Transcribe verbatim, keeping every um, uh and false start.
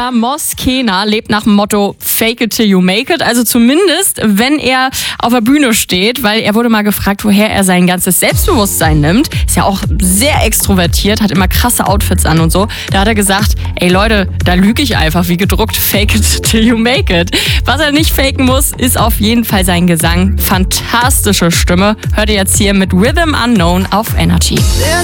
Rapper Moskena lebt nach dem Motto Fake it till you make it. Also zumindest, wenn er auf der Bühne steht, weil er wurde mal gefragt, woher er sein ganzes Selbstbewusstsein nimmt. Ist ja auch sehr extrovertiert, hat immer krasse Outfits an und so. Da hat er gesagt, ey Leute, da lüge ich einfach wie gedruckt, fake it till you make it. Was er nicht faken muss, ist auf jeden Fall sein Gesang. Fantastische Stimme. Hört ihr jetzt hier mit Rhythm Unknown auf Energy.